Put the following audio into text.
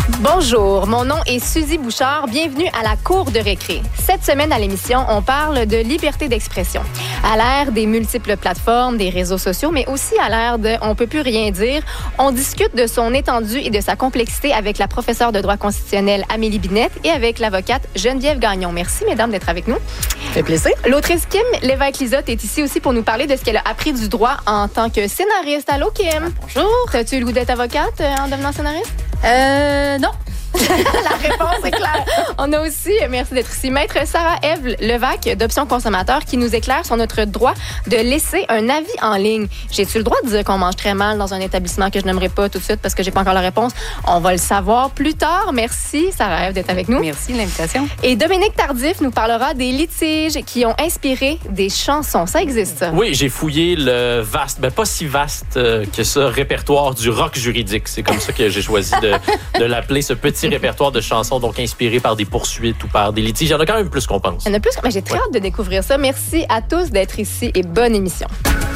Bonjour, mon nom est Suzy Bouchard. Bienvenue à la Cour de récré. Cette semaine à l'émission, on parle de liberté d'expression. À l'ère des multiples plateformes, des réseaux sociaux, mais aussi à l'ère de on peut plus rien dire, on discute de son étendue et de sa complexité avec la professeure de droit constitutionnel Amélie Binette et avec l'avocate Geneviève Gagnon. Merci, mesdames, d'être avec nous. Ça fait plaisir. L'autrice Kim Lévesque-Lisotte est ici aussi pour nous parler de ce qu'elle a appris du droit en tant que scénariste. Allô, Kim? Bonjour. As-tu le goût d'être avocate en devenant scénariste? Non. La réponse est claire. On a aussi, merci d'être ici, Maître Sarah-Ève Levac d'Options Consommateurs qui nous éclaire sur notre droit de laisser un avis en ligne. J'ai-tu le droit de dire qu'on mange très mal dans un établissement que je n'aimerais pas tout de suite parce que j'ai pas encore la réponse? On va le savoir plus tard. Merci Sarah-Ève d'être avec nous. Merci de l'invitation. Et Dominique Tardif nous parlera des litiges qui ont inspiré des chansons. Ça existe, ça? Oui, j'ai fouillé le vaste, pas si vaste que ça, répertoire du rock juridique. C'est comme ça que j'ai choisi de l'appeler, ce petit répertoire de chansons donc inspiré par des poursuites ou par des litiges. Il y en a quand même plus qu'on pense. Il y en a plus, mais j'ai très hâte de découvrir ça. Merci à tous d'être ici et bonne émission.